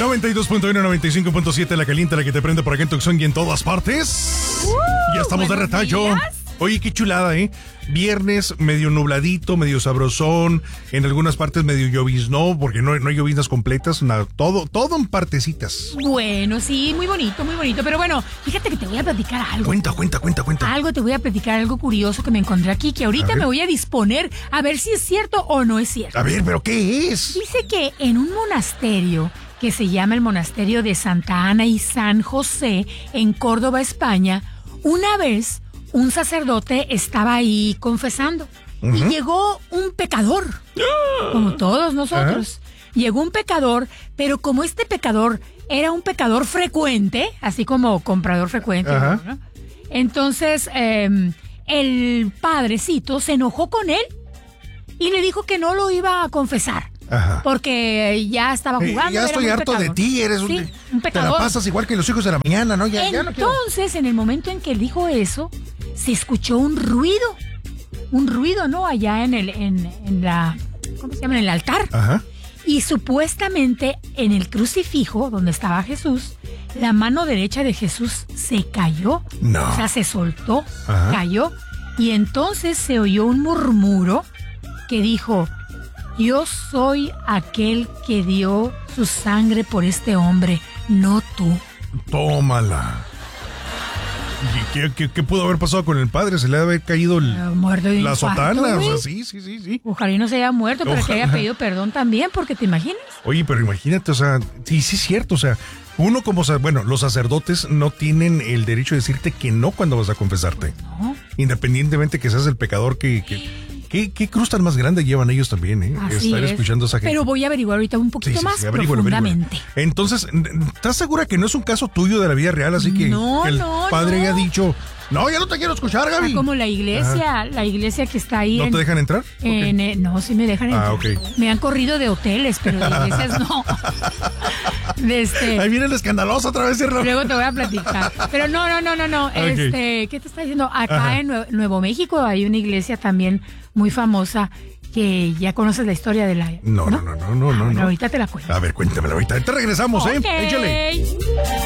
92.1, 95.7, la caliente, la que te prende por acá en Tucson y en todas partes. Ya estamos de retallo. Días. Oye, qué chulada, ¿eh? Viernes medio nubladito, medio sabrosón, en algunas partes medio lloviznó, porque no hay lloviznas completas, nada, todo en partecitas. Bueno, sí, muy bonito, pero bueno, fíjate que te voy a platicar algo. Cuenta. Algo te voy a platicar, algo curioso que me encontré aquí, que ahorita me voy a disponer a ver si es cierto o no es cierto. A ver, ¿pero qué es? Dice que en un monasterio que se llama el Monasterio de Santa Ana y San José, en Córdoba, España, una vez un sacerdote estaba ahí confesando y llegó un pecador, como todos nosotros. Llegó un pecador, pero como este pecador era un pecador frecuente, así como comprador frecuente, ¿no? Entonces el padrecito se enojó con él y le dijo que no lo iba a confesar. Porque ya estaba jugando. Ya estoy harto de ti, eres un Te pecador. la pasas igual que los hijos de la mañana, ¿no? Ya no quiero. Entonces, en el momento en que él dijo eso, se escuchó un ruido, ¿no? Allá en la, ¿cómo se llama? En el altar. Y supuestamente en el crucifijo donde estaba Jesús, la mano derecha de Jesús se cayó. No. O sea, se soltó, cayó. Y entonces se oyó un murmuro que dijo: yo soy aquel que dio su sangre por este hombre, no tú. Tómala. ¿Y qué pudo haber pasado con el padre? ¿Se le debe haber caído la sotana? O sea, sí. Ojalá y no se haya muerto, pero que haya pedido perdón también, porque te imaginas. Oye, pero imagínate, o sea, sí es cierto, o sea, uno como, bueno, los sacerdotes no tienen el derecho de decirte que no cuando vas a confesarte. No. Independientemente que seas el pecador ¿Qué cruz tan más grande llevan ellos también, eh? Estar escuchando a esa gente. Pero voy a averiguar ahorita un poquito más profundamente. Entonces, ¿estás segura que no es un caso tuyo de la vida real? Así que el padre haya dicho, no, ya no te quiero escuchar, Gaby. Como la iglesia que está ahí. ¿No te dejan entrar? No, sí me dejan entrar. Okay. Me han corrido de hoteles, pero de iglesias no. Ahí viene el escandaloso otra vez. Luego te voy a platicar. Pero no. Okay. ¿Qué te está diciendo? Acá en Nuevo México hay una iglesia también muy famosa que ya conoces la historia de la... No. Ahorita te la cuento. A ver, cuéntamela ahorita. Ahorita regresamos, Okay. Échale.